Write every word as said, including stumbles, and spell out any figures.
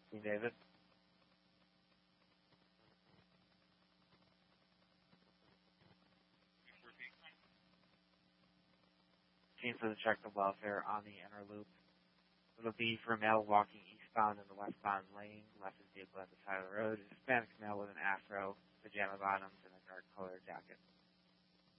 King David. Team for the check of welfare on the inner loop. It'll be for a male walking eastbound in the westbound lane, left his vehicle at the side of the road. Hispanic male with an afro, pajama bottoms, and a dark colored jacket.